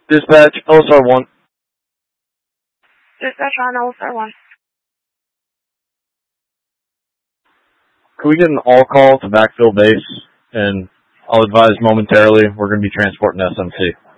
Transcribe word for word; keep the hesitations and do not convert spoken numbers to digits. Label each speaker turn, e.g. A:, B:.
A: Dispatch, L S R one.
B: Dispatch on L S R one.
A: Can we get an all call to backfill base? And I'll advise momentarily we're going to be transporting S M C.